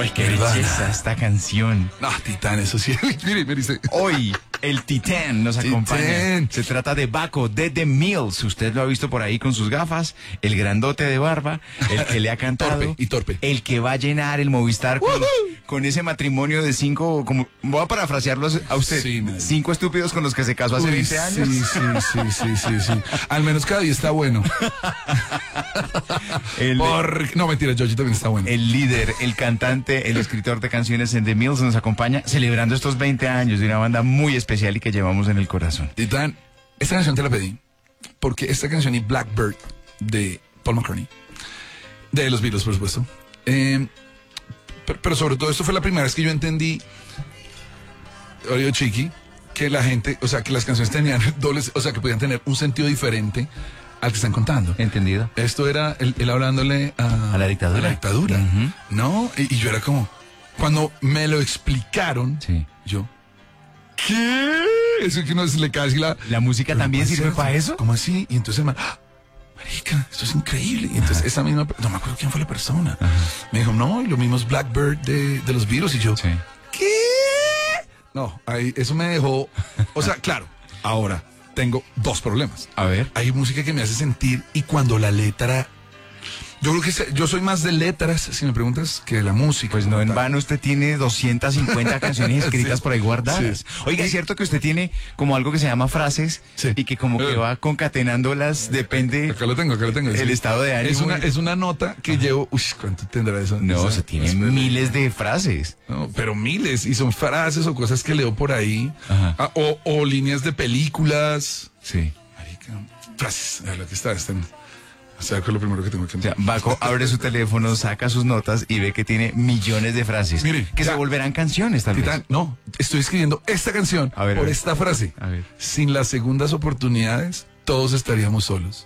Uy, qué belleza esta canción. Ah, Titán, eso sí. Mire usted. Hoy el Titán nos acompaña. Titán. Se trata de Baco de The Mills. Usted lo ha visto por ahí con sus gafas, el grandote de barba, el que le ha cantado. Torpe. El que va a llenar el Movistar con ese matrimonio de 5, como voy a parafrasearlo a usted, Sí, 5 estúpidos con los que se casó hace 20 años. Sí. Al menos cada día está bueno. No, mentira, Georgie también está bueno. El líder, el cantante, el escritor de canciones en The Mills nos acompaña celebrando estos 20 años de una banda muy especial y que llevamos en el corazón. Titán, esta canción te la pedí porque esta canción y Blackbird de Paul McCartney, de los Beatles, por supuesto, pero sobre todo esto fue la primera vez que yo entendí, oye Chiqui, que la gente, o sea, que las canciones tenían dobles, o sea, que podían tener un sentido diferente al que están contando. ¿Entendido? Esto era él hablándole a la dictadura. Uh-huh. ¿No? Y yo era como, cuando me lo explicaron, sí. Yo, ¿qué? Eso que uno se le cae así ¿La música también sirve para eso? ¿Cómo así? Y entonces el man, marica, esto es increíble. Y entonces esa misma, no me acuerdo quién fue la persona. Me dijo, no, y lo mismo es Blackbird de los Beatles. Y yo, sí. ¿qué? No, ahí, eso me dejó, o sea, claro, ahora tengo dos problemas. A ver. Hay música que me hace sentir y cuando la letra... Yo creo que yo soy más de letras, si me preguntas, que de la música. Pues no en vano usted tiene 250 canciones escritas sí, por ahí guardadas. Sí. Oiga, es cierto que usted tiene como algo que se llama frases y que como que va concatenándolas, depende. Acá lo tengo. El estado de ánimo. Es una nota que llevo... Uy, ¿cuánto tendrá eso? No, se tiene miles de frases. No, pero miles, y son frases o cosas que leo por ahí. O líneas de películas. Sí. Marica, frases. A ver, lo que está. O sea, que es lo primero que tengo que entender. O sea, Baco abre su teléfono, saca sus notas y ve que tiene millones de frases. Mire, que se volverán canciones, tal vez. No, estoy escribiendo esta canción por esta frase. A ver. Sin las segundas oportunidades, todos estaríamos solos.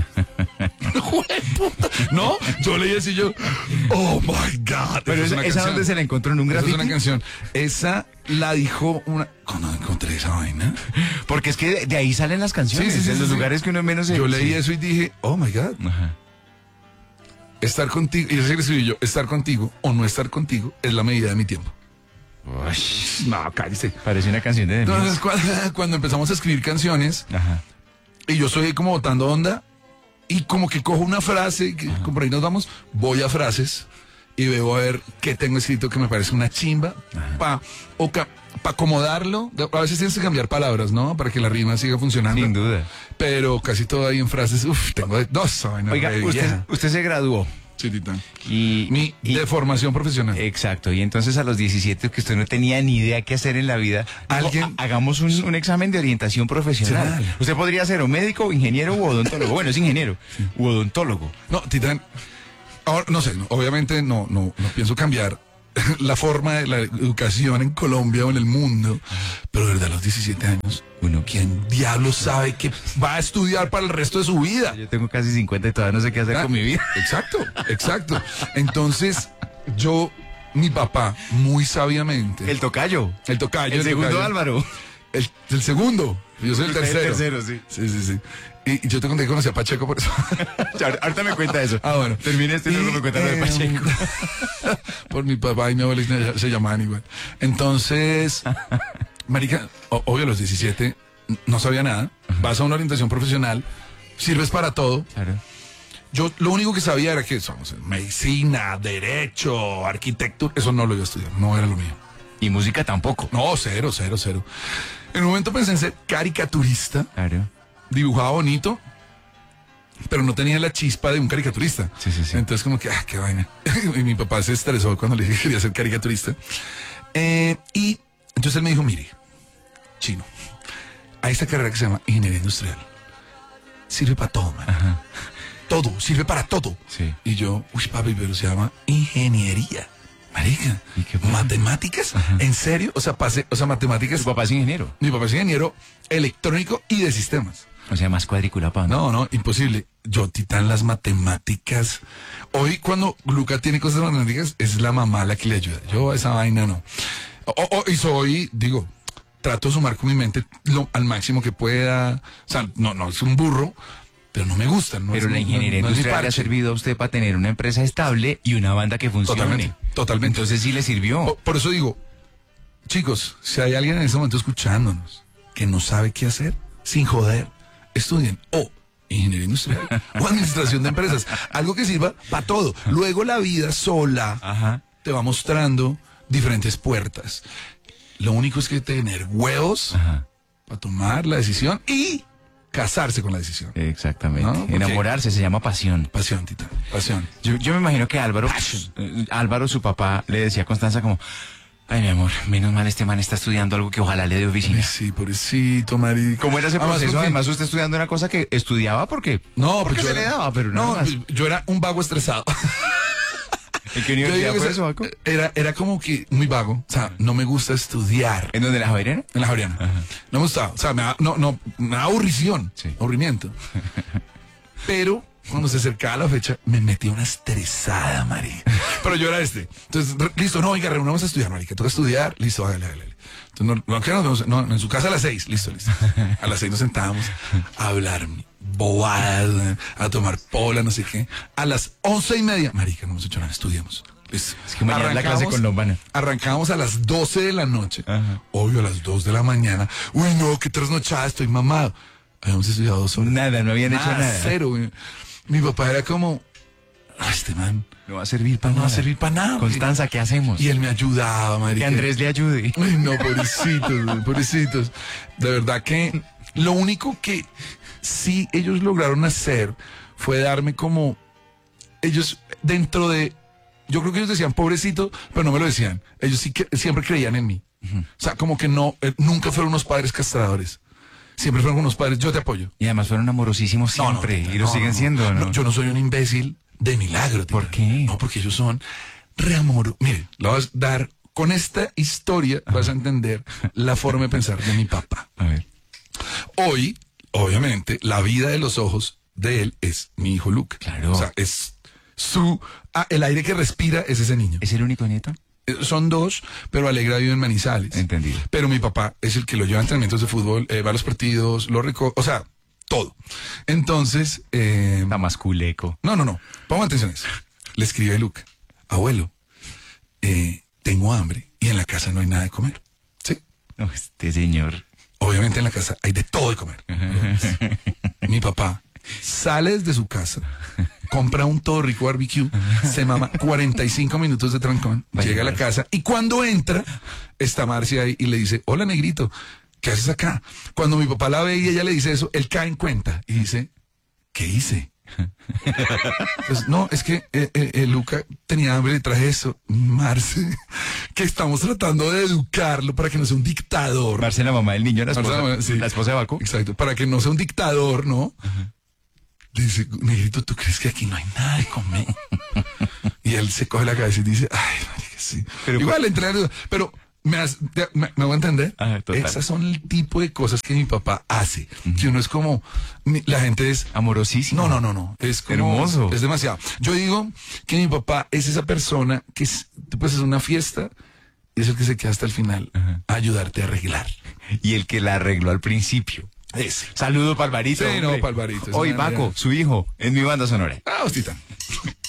No, yo leí así yo. Oh my God. Pero esa donde se la encontró en un graffiti. Esa es una canción. Esa la dijo una. ¿Cuándo encontré esa vaina? Porque es que de ahí salen las canciones. Sí, en los lugares que uno menos. Yo leí eso y dije, oh my God. Estar contigo, y así escribí yo, estar contigo o no estar contigo es la medida de mi tiempo. Uy, no, cállese. Parece una canción de Entonces, cuando empezamos a escribir canciones, y yo estoy como botando onda, y como que cojo una frase, que como por ahí nos vamos, voy a frases, y veo a ver qué tengo escrito que me parece una chimba, para acomodarlo. A veces tienes que cambiar palabras, ¿no? Para que la rima siga funcionando. Sin duda. Pero casi todo ahí en frases, tengo dos. Oiga, usted se graduó. Sí, Titán. De formación profesional. Exacto. Y entonces a los 17, que usted no tenía ni idea qué hacer en la vida, hagamos un examen de orientación profesional. Sí. Usted podría ser o médico, ingeniero u odontólogo. Bueno, es ingeniero. U odontólogo. No, Titán. Ahora, no sé, obviamente no pienso cambiar la forma de la educación en Colombia o en el mundo, pero desde los 17 años, ¿quién diablos sabe que va a estudiar para el resto de su vida? Yo tengo casi 50 y todavía no sé qué hacer con mi vida. Exacto. Entonces, mi papá, muy sabiamente... El tocayo. El segundo tocayo. Álvaro. El segundo. Yo soy el tercero. El tercero, sí. Sí. Y yo te conté que conocí a Pacheco por eso. Ahorita me cuenta eso. Bueno. Termine y luego me cuenta lo de Pacheco. Por mi papá y mi abuela se llamaban igual. Entonces, marica, obvio a los 17 no sabía nada. Vas a una orientación profesional, sirves para todo. Claro. Yo lo único que sabía era que somos medicina, derecho, arquitectura. Eso no lo iba a estudiar, no era lo mío. Y música tampoco. No, cero. En un momento pensé en ser caricaturista. Claro. Dibujaba bonito, pero no tenía la chispa de un caricaturista. Sí. Entonces como que, qué vaina. Y mi papá se estresó cuando le dije que quería ser caricaturista. Y entonces él me dijo, mire, chino, hay esta carrera que se llama ingeniería industrial. Sirve para todo, man. Todo, sirve para todo. Sí. Y yo, papi, pero se llama ingeniería. Marica, ¿matemáticas? ¿En serio? O sea, matemáticas. ¿Tu papá es ingeniero? Mi papá es ingeniero electrónico y de sistemas. O sea, más cuadriculado. No, imposible. Yo, Titán, las matemáticas. Hoy, cuando Luca tiene cosas de matemáticas, es la mamá la que le ayuda. Yo, esa vaina no. Y trato de sumar con mi mente al máximo que pueda. O sea, no es un burro, pero no me gustan. Pero la ingeniería industrial le ha servido a usted para tener una empresa estable y una banda que funcione. Totalmente. Entonces sí le sirvió. Por eso digo, chicos, si hay alguien en este momento escuchándonos que no sabe qué hacer, sin joder, estudien o ingeniería industrial o administración de empresas, algo que sirva para todo. Luego la vida sola te va mostrando diferentes puertas. Lo único es que tener huevos para tomar la decisión y casarse con la decisión. Exactamente. ¿No? Enamorarse se llama pasión. Pasión, Tita, pasión. Yo me imagino que Álvaro, su papá, le decía a Constanza como, ay, mi amor, menos mal este man está estudiando algo que ojalá le dé oficina. Ay, sí, pobrecito, marico. ¿Cómo era ese proceso? Además, usted estudiando una cosa que estudiaba porque porque se le daba, pero no, yo era un vago estresado. ¿En qué universidad fue eso, Vaco? Era como que muy vago. O sea, no me gusta estudiar. ¿En dónde, la Javeriana? En la Javeriana. No me gustaba. O sea, me da aburrición. Sí. Aburrimiento. Pero cuando se acercaba la fecha, me metía una estresada, marica. Pero yo era Entonces, listo, no, oiga, reunamos a estudiar, marica. Toca estudiar, listo, hágale. Entonces, en su casa a las 6, listo. A las 6 nos sentábamos a hablar bobadas, a tomar pola, no sé qué. A las 11:30, marica, no hemos hecho nada, estudiamos. Listo. Es que mañana es la clase con Lombana. Arrancábamos a las 12 de la noche. Obvio, a las 2 de la mañana. Uy, no, qué trasnochada, estoy mamado. Habíamos estudiado 2 horas. Nada, no habían hecho nada. Cero, güey. Mi papá era como, este man no va a servir para no va a servir para nada. Constanza, ¿qué hacemos? Y él me ayudaba, marica. Que Andrés le ayude. Ay, no, pobrecitos, pobrecitos. De verdad que lo único que sí ellos lograron hacer fue darme como, ellos dentro de, yo creo que ellos decían pobrecito, pero no me lo decían. Ellos sí que siempre creían en mí. O sea, como que nunca fueron unos padres castradores. Siempre fueron unos padres, yo te apoyo. Y además fueron amorosísimos siempre, y lo siguen siendo, ¿no? Yo no soy un imbécil de milagro. Tita. ¿Por qué? No, porque ellos son reamor. Mire, lo vas a dar, con esta historia vas a entender la forma de pensar de mi papá. A ver. Hoy, obviamente, la vida de los ojos de él es mi hijo Luke. Claro. O sea, es el aire que respira es ese niño. ¿Es el único nieto? Son 2, pero Alegra vive en Manizales. Entendido. Pero mi papá es el que lo lleva a entrenamientos de fútbol, va a los partidos, o sea, todo. Entonces, Está más culeco. No. Pongan atención a eso. Le escribe a Luke, abuelo, tengo hambre y en la casa no hay nada de comer. ¿Sí? No, este señor. Obviamente en la casa hay de todo de comer. Mi papá sale de su casa, compra un todo rico barbecue, se mama 45 minutos de trancón, llega a la casa y cuando entra, está Marcia ahí y le dice, hola negrito, ¿qué haces acá? Cuando mi papá la ve y ella le dice eso, él cae en cuenta y dice, ¿qué hice? Pues, no, es que Luca tenía hambre y traje eso. Marce, que estamos tratando de educarlo para que no sea un dictador. Marce, la mamá del niño, la esposa de Baco. Exacto, para que no sea un dictador, ¿no? Le dice, negrito, ¿tú crees que aquí no hay nada de comer? Y él se coge la cabeza y dice, ay, marica, sí. Pero igual, pero me voy a entender. Esas son el tipo de cosas que mi papá hace. Que uno es como, la gente es amorosísima. No. Es como, hermoso. Es demasiado. Yo digo que mi papá es esa persona que pues es una fiesta y es el que se queda hasta el final a ayudarte a arreglar. Y el que la arregló al principio. Ese. Saludo para Alvarito. Sí, no, para Alvarito. Hoy Baco, su hijo, en mi banda sonora. Ah, hostita.